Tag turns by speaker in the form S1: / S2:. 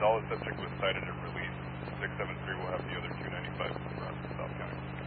S1: Gonzalez subject was cited and released. 673 will have the other 295 from South County.